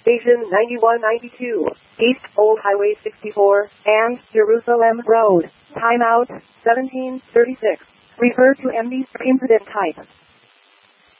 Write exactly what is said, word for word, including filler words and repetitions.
Station ninety-one ninety-two, East Old Highway sixty-four, and Jerusalem Road. Timeout seventeen thirty-six. Refer to M D's incident type.